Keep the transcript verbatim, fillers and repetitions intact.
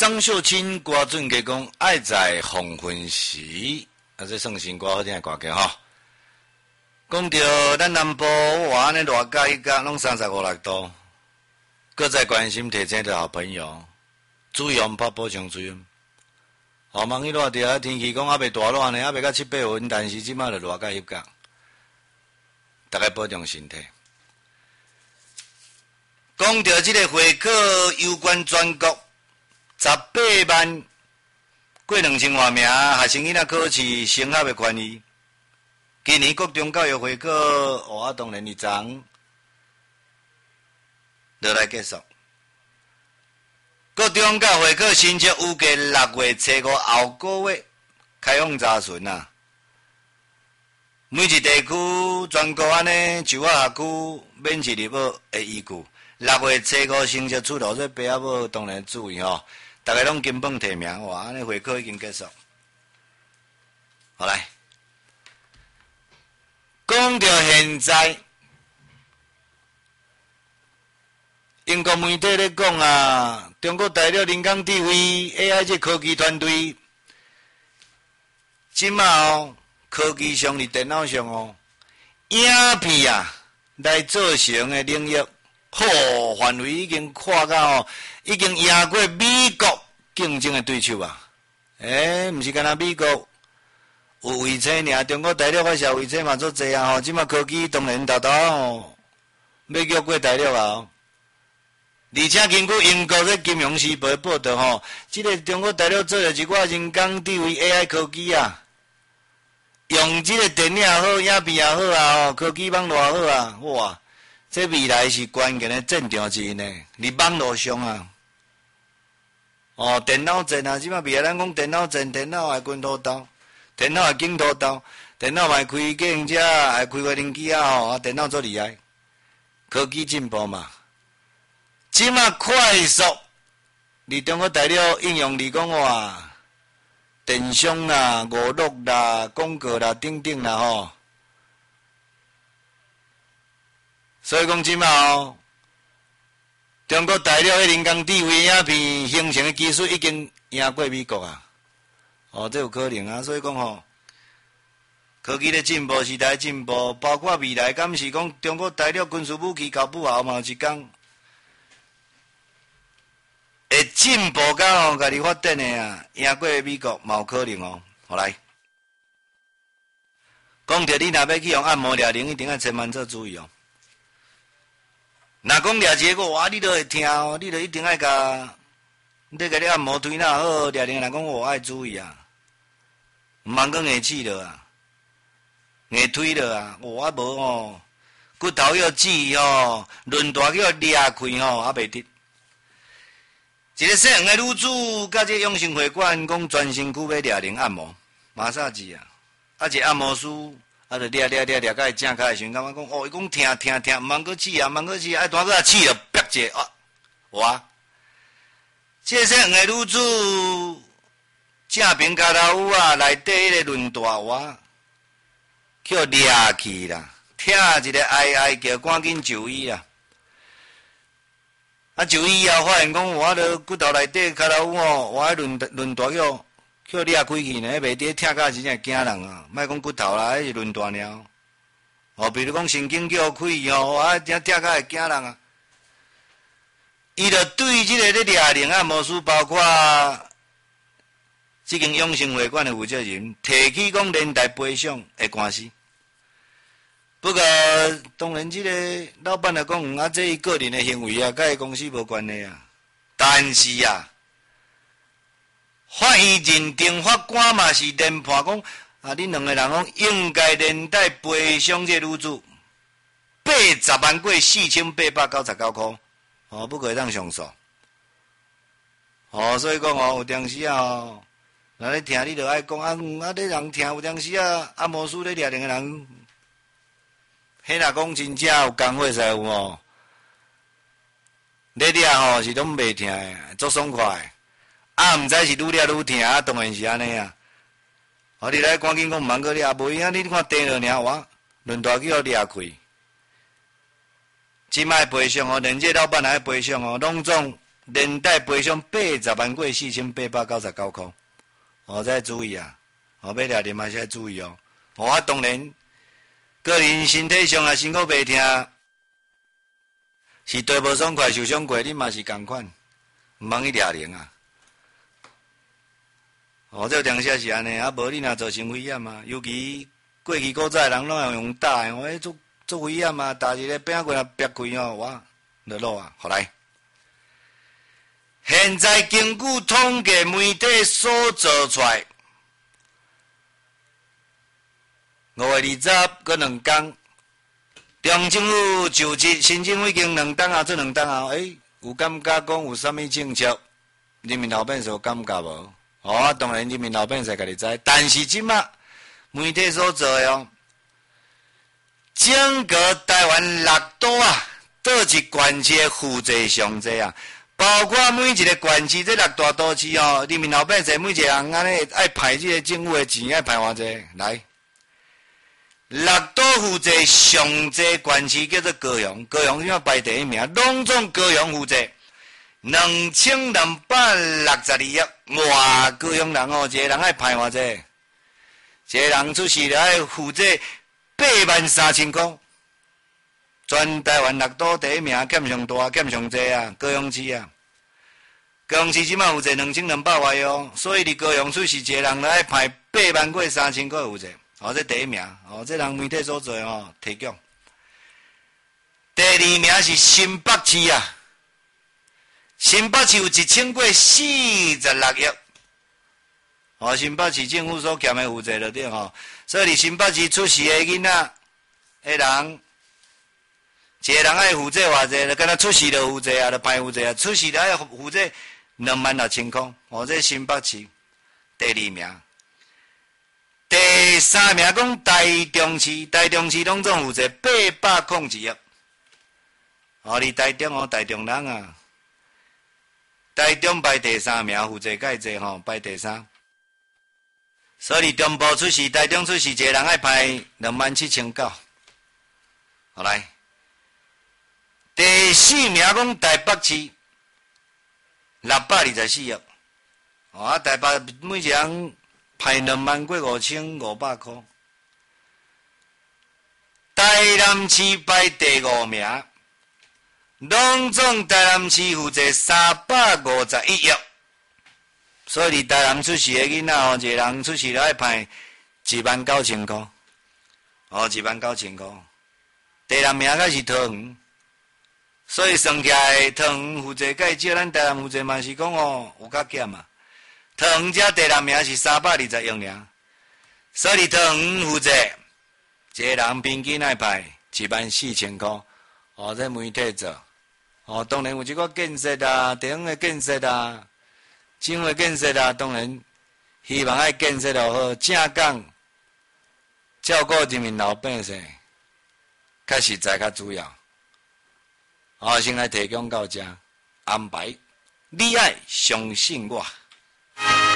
张秀清歌准给讲爱在黄昏时，啊，这算新歌好听的歌曲吼。讲到咱南部哇，安尼热甲一甲拢三十五六度，各在关心提醒着好朋友，注意我们怕补充水温。哦，望迄热着天气讲还袂大热呢，还袂到七八分，但是即马就热甲一甲，大家保重身体。讲到即个会考有关全国十八万过两千多名学生囡仔考试升学的权益，今年国中教育会考哇，当然一章就来结束。国中教会考新测预计六月初五后个月开放查询啊。每一地区全国安尼就啊学区免试入学的依据。六月初五成绩出炉，这爸仔母当然注意吼，大家拢金榜题名，哇！安尼会考已经结束。好来，讲到现在，英国媒体咧讲啊，中国大陆人工智慧 A I 这科技团队，即马哦，科技上伫电脑上哦，影片啊来做成的领域。好，范围已经扩到哦，已经赢过美国竞争的对手啊！诶，毋是干那美国有卫星尔，中国大陆个小卫星嘛做济啊！吼，即马科技当然大大哦，要越过大陆啊！而且根据英国个金融时报报道吼，即个中国大陆做了一寡人工智慧 A I 科技啊，用即个电影也好，影片也好啊，吼，科技网络也好啊，哇！这未来是关键的战场之一呢，伫网络上啊，哦，电脑战啊，即摆未来咱讲电脑战，电脑会滚土豆，电脑会镜土豆，电脑会开机行车，会开发电机啊吼，啊，电脑做厉害，科技进步嘛，即摆快速，伫中国大陆应用嚟讲话，电商啦、娱乐啦、广告啦、等等啦吼。所以讲，即马哦，中国大陆迄人工智慧影片形成的技术已经赢过美国啊！哦，这有可能啊！所以讲吼，科技的进步，时代进步，包括未来，敢是讲中国大陆军事武器搞不好嘛？有一天会进步到吼，家己发展的啊，赢过美国嘛有可能哦。好来，讲着你若要去用按摩疗铃，一定要千万做注意哦。若讲掠一个哇，你都会听哦，你都一定爱甲，你甲你按摩推哪好，掠铃若讲我爱注意啊，毋通讲硬气了啊，硬推了啊，我啊无哦，骨头要挤哦，轮大叫裂开哦，啊袂得。一个细汉的女子，甲这养生会馆讲专身躯要掠铃按摩，马杀鸡啊，啊一按摩师。啊，就掠掠掠掠，甲伊正开的时阵，感觉讲哦，伊讲疼疼疼，毋通去试啊，毋通去试，爱单个啊试了，啪一下啊，哇！这个细汉的女子正边骹头屋啊，内底迄个轮大哇，叫掠去啦，疼一个哀哀叫，赶紧就医啊！啊，就医后发现讲，我咧骨头内底骹头屋哦，我迄轮轮大叫。叫裂开去呢，袂得疼甲真正惊人啊！莫讲骨头啦，迄是轮大鸟。哦，比如讲神经叫开哦，啊，真疼甲会惊人啊！伊就对即个咧掠铃按摩师，包括即间养生会馆的负责人，提起讲连带赔偿的官司。不过当然，即个老板来讲，啊，这伊个人的行为啊，甲伊公司无关系啊。但是啊。法院认定法官嘛是连判讲啊，恁两个人讲应该连带赔偿这女子八十万过四千八百九十九块，哦，不可以当上诉。哦，所以讲哦，有当时啊，哦，若咧听你就爱讲啊，啊，咧人听有当时啊，按摩师咧掠铃个人，迄若讲真正有工会使有哦，咧掠吼是拢袂听诶，足爽快。啊，毋知是愈掠愈疼，啊，当然是安尼啊。哦，你来赶紧讲，毋通搁掠，无影你看跌落尔，哇，轮大叫掠开。即摆赔偿哦，连这老板来赔偿哦，拢总连带赔偿八十万过四千八百九十九块。哦，再注意啊！哦，买掠啉还是要注意哦。哦，啊，当然，个人身体上啊，身躯袂痛，是地无爽快、受伤过，你嘛是共款，毋通去掠啉啊。哦，这定下是安尼，啊，无你若造成危险啊，尤其过去古早人拢会用打的，我做做危险啊，打一个饼棍啊，掰开哦，哇，落落啊，好来。现在根据统计媒体所做出来，五月二十搁两天，中政府就职，新政府已经两天啊，做两天啊，诶，有感觉讲有啥物政策？人民老百姓有感觉无？哦，当然人民老百姓家己知，但是即马媒体所做的哦，整个台湾六都啊，倒一县市的负债上济啊。包括每一个县市，这六大都市哦，人民老百姓每一个人安尼爱派这个政府的钱，爱派偌济来。六都负债上济县市叫做高雄，高雄怎排第一名？拢总高雄负债两千两百六十二亿，哇！高雄人哦，一个人爱派偌济？一个人出事了爱负债八万三千块。全台湾六都第一名，减上大，减上济啊！高雄市啊，高雄市即马负债两千两百外哦，所以伫高雄出事一个人来爱派八万过三千块负债，哦，这第一名，哦，这人媒体所做哦，提供。第二名是新北市啊，新北市有一千过四十六亿，哦，新北市政府所欠的负债就对吼，所以伫新北市出事的囡仔，迄人。一个人爱负债偌济，就敢若出事就负债啊，就派负债啊，出事就爱负债两万六千块。哦，这新北市第二名，第三名讲台中市，台中市拢总负债八百空一亿。哦，你台中哦，台中人啊，台中排第三名，负债介济吼，排第三。所以中部出事，台中出事，一个人爱派两万七千九。好来。第四名讲台北市六百二十四亿，哦啊台北每一人派两万过五千五百块。台南市排第五名，拢总台南市负债三百五十一亿，所以伫台南出事的囡仔哦，一个人出事了爱派一万九千块，哦一万九千块。第六名才是桃园。所以算起来，桃园负债介少，咱台南负债嘛是讲哦有较减嘛。桃园遮第六名是三百二十亿尔，所以桃园负债一个人平均爱派一万四千块。哦，这媒体做，哦当然有一个建设啊，地方的建设啊，政府的建设啊，当然希望爱建设就好，正讲照顾人民老百姓，较实在较主要。我先来提供到这安排，你爱相信我。